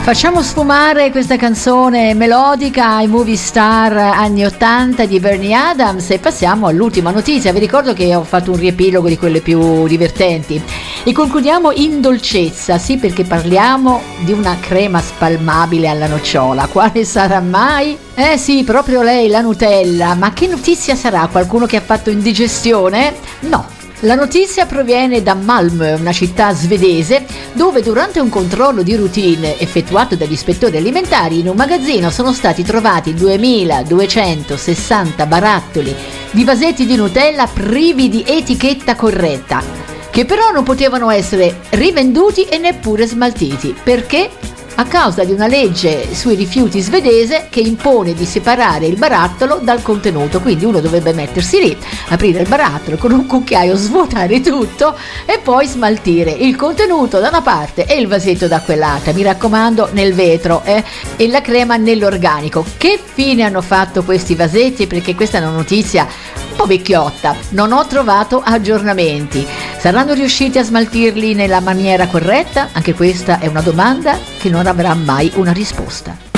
Facciamo sfumare questa canzone melodica ai movie star anni 80 di Bernie Adams e passiamo all'ultima notizia. Vi ricordo che ho fatto un riepilogo di quelle più divertenti e concludiamo in dolcezza, sì, perché parliamo di una crema spalmabile alla nocciola. Quale sarà mai? Sì, proprio lei, la Nutella. Ma che notizia sarà? Qualcuno che ha fatto indigestione? No. La notizia proviene da Malmö, una città svedese, dove durante un controllo di routine effettuato dagli ispettori alimentari in un magazzino sono stati trovati 2260 barattoli di vasetti di Nutella privi di etichetta corretta, che però non potevano essere rivenduti e neppure smaltiti. Perché? A causa di una legge sui rifiuti svedese che impone di separare il barattolo dal contenuto, quindi uno dovrebbe mettersi lì, aprire il barattolo con un cucchiaio, svuotare tutto e poi smaltire il contenuto da una parte e il vasetto da quell'altra, mi raccomando nel vetro e la crema nell'organico. Che fine hanno fatto questi vasetti? Perché questa è una notizia un po' vecchiotta, non ho trovato aggiornamenti. Saranno riusciti a smaltirli nella maniera corretta? Anche questa è una domanda che non avrà mai una risposta.